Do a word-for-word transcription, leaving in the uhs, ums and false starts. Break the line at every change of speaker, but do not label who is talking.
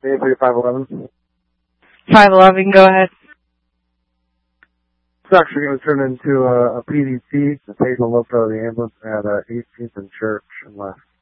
eight three five eleven.
five eleven, go ahead.
It's actually going to turn into a, a P D T. The patient looked out of the ambulance at uh, eighteenth and Church and left.